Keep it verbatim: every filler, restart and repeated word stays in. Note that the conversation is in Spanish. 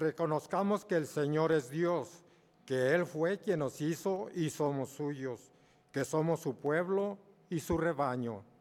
reconozcamos que el Señor es Dios, que Él fue quien nos hizo y somos suyos, que somos su pueblo y su rebaño.